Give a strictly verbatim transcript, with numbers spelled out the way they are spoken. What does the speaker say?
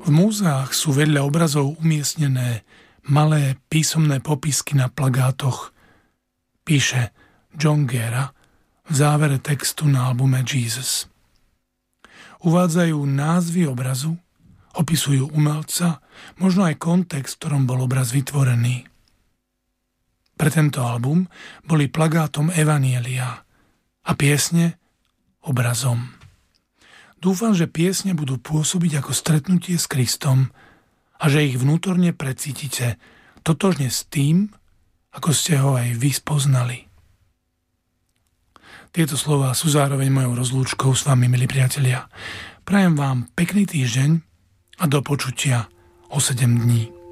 V múzeách sú vedľa obrazov umiestnené malé písomné popisky na plagátoch, píše John Guerra v závere textu na albume Jesus. Uvádzajú názvy obrazu, opisujú umelca, možno aj kontext, v ktorom bol obraz vytvorený. Pre tento album boli plagátom evanielia a piesne obrazom. Dúfam, že piesne budú pôsobiť ako stretnutie s Kristom a že ich vnútorne precítite totožne s tým, ako ste ho aj vy spoznali. Tieto slová sú zároveň mojou rozlúčkou s vami, milí priatelia. Prajem vám pekný týždeň a do počutia o sedem dní.